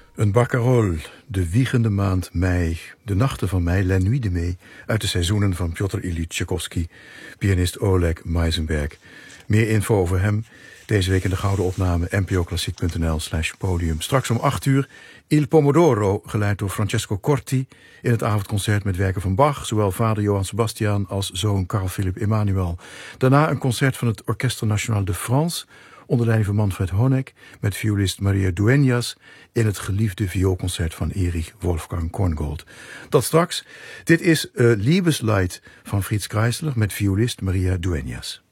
Een barcarolle, de wiegende maand mei, de nachten van mei, la nuit de mai, uit de seizoenen van Piotr Ilyich Tchaikovsky, pianist Oleg Meisenberg. Meer info over hem deze week in de gouden opname npoklassiek.nl/podium. Straks om 8:00 Il Pomodoro, geleid door Francesco Corti, in het avondconcert met werken van Bach, zowel vader Johann Sebastian als zoon Carl Philipp Emanuel. Daarna een concert van het Orchestre National de France, onder leiding van Manfred Honeck, met violist Maria Dueñas in het geliefde vioolconcert van Erich Wolfgang Korngold. Dat straks. Dit is Liebesleid van Fritz Kreisler met violist Maria Dueñas.